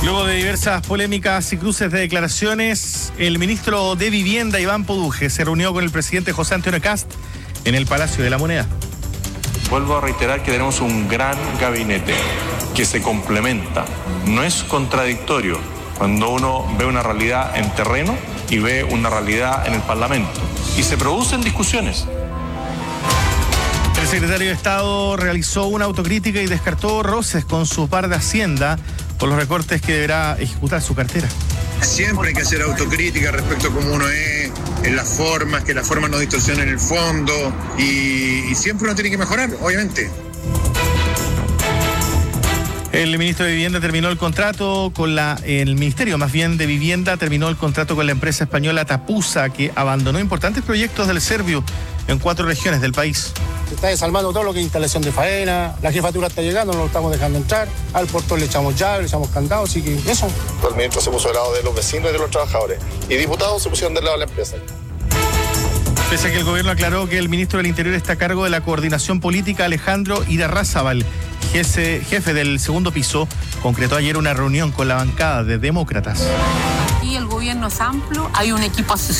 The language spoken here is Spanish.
Luego de diversas polémicas y cruces de declaraciones, el ministro de Vivienda, Iván Poduje, se reunió con el presidente José Antonio Kast en el Palacio de la Moneda. Vuelvo a reiterar que tenemos un gran gabinete que se complementa, no es contradictorio cuando uno ve una realidad en terreno y ve una realidad en el Parlamento. Y se producen discusiones. El secretario de Estado realizó una autocrítica y descartó roces con su par de Hacienda por los recortes que deberá ejecutar su cartera. Siempre hay que hacer autocrítica respecto a cómo uno es, en las formas, que las formas no distorsionen el fondo y siempre uno tiene que mejorar, obviamente. El ministro de Vivienda terminó el contrato con el Ministerio de Vivienda terminó el contrato con la empresa española Tapusa, que abandonó importantes proyectos del Serviu en 4 regiones del país. Se está desarmando todo lo que es instalación de faena, la jefatura está llegando, no lo estamos dejando entrar, al portón le echamos llave, le echamos candado, así que eso. El ministro se puso del lado de los vecinos y de los trabajadores, y diputados se pusieron del lado de la empresa. Pese a que el gobierno aclaró que el ministro del Interior está a cargo de la coordinación política, Alejandro Irarrázaval, jefe del segundo piso, concretó ayer una reunión con la bancada de demócratas. Y el gobierno es amplio, hay un equipo asesor